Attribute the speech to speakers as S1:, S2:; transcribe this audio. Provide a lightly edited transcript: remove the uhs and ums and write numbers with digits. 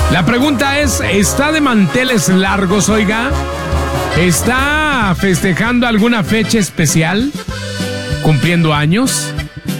S1: La pregunta es, ¿está de manteles largos, oiga? ¿Está festejando alguna fecha especial? ¿Cumpliendo años?